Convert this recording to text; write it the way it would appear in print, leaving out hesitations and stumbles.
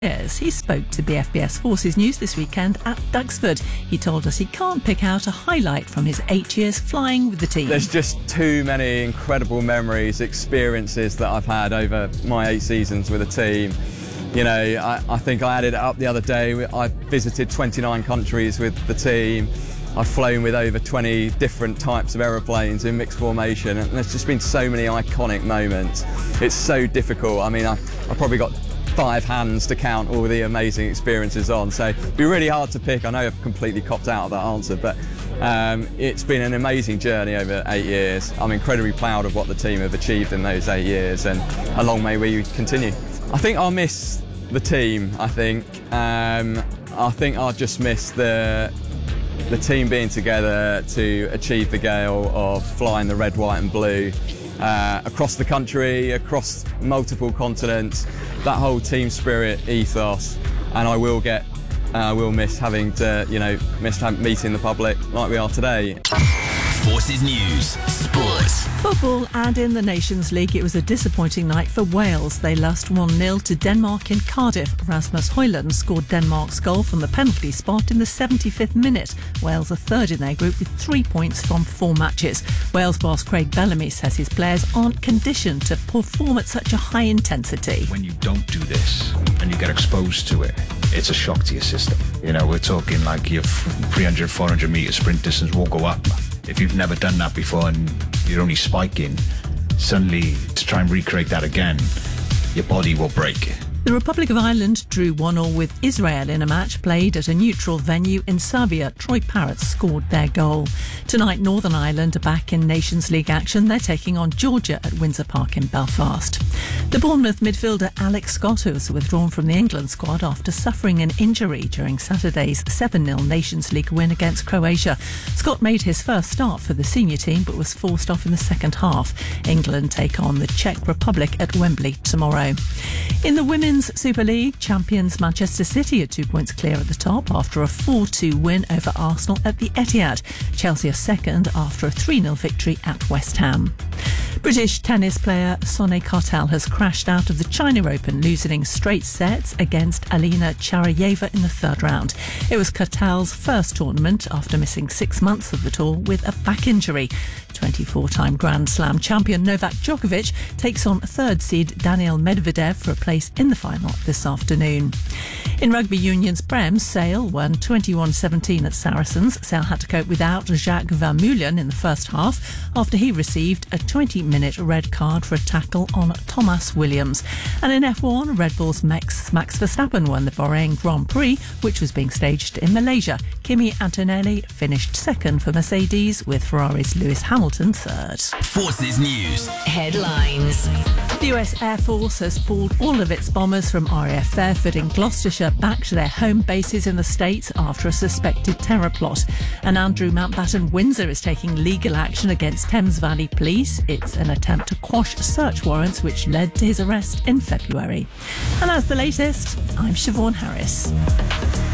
Yes, he spoke to the FBS Forces News this weekend at Duxford. He told us he can't pick out a highlight from his 8 years flying with the team. There's just too many incredible memories, experiences that I've had over my 8 seasons with the team. You know, I think I added it up the other day. I've visited 29 countries with the team. I've flown with over 20 different types of aeroplanes in mixed formation, and there's just been so many iconic moments. It's so difficult. I mean, I've probably got 5 hands to count all the amazing experiences on, so it'd be really hard to pick. I know I've completely copped out of that answer, but it's been an amazing journey over 8 years. I'm incredibly proud of what the team have achieved in those 8 years, and along may we continue. I think I'll miss the team. I think I'll just miss the team being together to achieve the goal of flying the red, white and blue across the country, across multiple continents, that whole team spirit ethos. And I will miss having to, meeting the public like we are today. Forces News, Sports. Football, and in the Nations League it was a disappointing night for Wales. They lost 1-0 to Denmark in Cardiff. Rasmus Højlund scored Denmark's goal from the penalty spot in the 75th minute. Wales are third in their group with 3 points from 4 matches. Wales boss Craig Bellamy says his players aren't conditioned to perform at such a high intensity. When you don't do this and you get exposed to it, it's a shock to your system. You know, we're talking like your 300, 400 metre sprint distance won't go up. If you've never done that before and you're only spiking, suddenly to try and recreate that again, your body will break. The Republic of Ireland drew 1-1 with Israel in a match played at a neutral venue in Serbia. Troy Parrott scored their goal. Tonight, Northern Ireland are back in Nations League action. They're taking on Georgia at Windsor Park in Belfast. The Bournemouth midfielder Alex Scott was withdrawn from the England squad after suffering an injury during Saturday's 7-0 Nations League win against Croatia. Scott made his first start for the senior team but was forced off in the second half. England take on the Czech Republic at Wembley tomorrow. In the Women's Super League, champions Manchester City are 2 points clear at the top after a 4-2 win over Arsenal at the Etihad. Chelsea are second after a 3-0 victory at West Ham. British tennis player Sonny Cartel has crashed out of the China Open, losing straight sets against Alina Charayeva in the third round. It was Cartel's first tournament after missing 6 months of the tour with a back injury. 24-time Grand Slam champion Novak Djokovic takes on third seed Daniil Medvedev for a place in the final this afternoon. In rugby union's Prem, Sale won 21-17 at Saracens. Sale had to cope without Jacques Vermeulen in the first half after he received a 20-minute red card for a tackle on Thomas Williams. And in F1, Red Bull's Max Verstappen won the Bahrain Grand Prix, which was being staged in Malaysia. Kimi Antonelli finished second for Mercedes, with Ferrari's Lewis Hamilton third. Forces News headlines. The US Air Force has pulled all of its bombers from RAF Fairford in Gloucestershire back to their home bases in the States after a suspected terror plot. And Andrew Mountbatten Windsor is taking legal action against Thames Valley Police. It's an attempt to quash search warrants which led to his arrest in February. And that's the latest. I'm Siobhan Harris.